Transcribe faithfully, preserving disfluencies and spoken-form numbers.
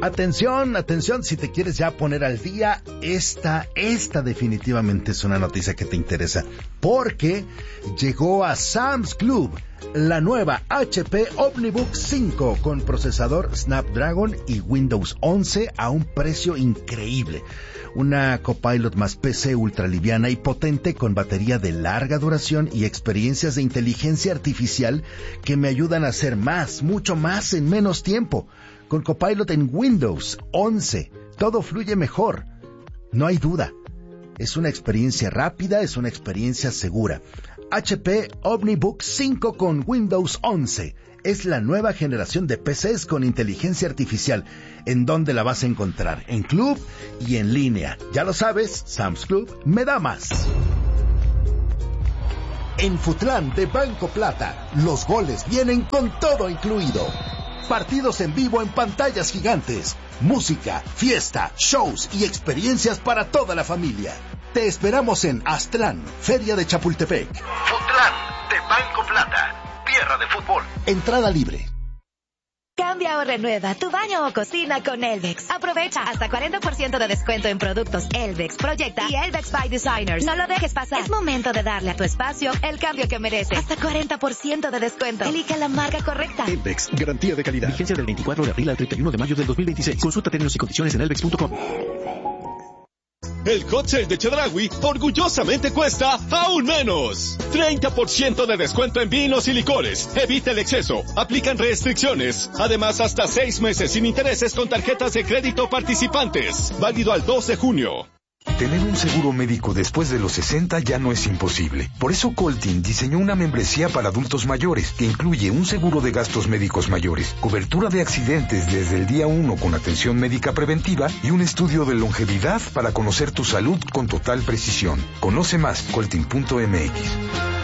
Atención, atención, si te quieres ya poner al día, esta, esta definitivamente es una noticia que te interesa, porque llegó a Sam's Club la nueva H P OmniBook cinco con procesador Snapdragon y Windows once a un precio increíble. Una Copilot más P C ultraliviana y potente con batería de larga duración y experiencias de inteligencia artificial que me ayudan a hacer más, mucho más en menos tiempo. Con Copilot en Windows once, todo fluye mejor. No hay duda. Es una experiencia rápida, es una experiencia segura. H P OmniBook cinco con Windows once. Es la nueva generación de P Cs con inteligencia artificial. ¿En dónde la vas a encontrar? En Club y en línea. Ya lo sabes, Sam's Club me da más. En Futlán de Banco Plata, los goles vienen con todo incluido. Partidos en vivo en pantallas gigantes, música, fiesta, shows y experiencias para toda la familia. Te esperamos en Aztlán, Feria de Chapultepec. Futlán de Banco Plata, tierra de fútbol. Entrada libre. Cambia o renueva tu baño o cocina con Elvex. Aprovecha hasta cuarenta por ciento de descuento en productos Elvex, Proyecta y Elvex by Designers. No lo dejes pasar. Es momento de darle a tu espacio el cambio que merece. Hasta cuarenta por ciento de descuento. Elige la marca correcta. Elvex, garantía de calidad. Vigencia del veinticuatro de abril al treinta y uno de mayo del dos mil veintiséis. Consulta términos y condiciones en elvex punto com. El hot sale de Chedraui orgullosamente cuesta aún menos. treinta por ciento de descuento en vinos y licores. Evita el exceso. Aplican restricciones. Además, hasta seis meses sin intereses con tarjetas de crédito participantes. Válido al dos de junio. Tener un seguro médico después de los sesenta ya no es imposible. Por eso Coltin diseñó una membresía para adultos mayores que incluye un seguro de gastos médicos mayores, cobertura de accidentes desde el día uno con atención médica preventiva y un estudio de longevidad para conocer tu salud con total precisión. Conoce más, coltin punto m x.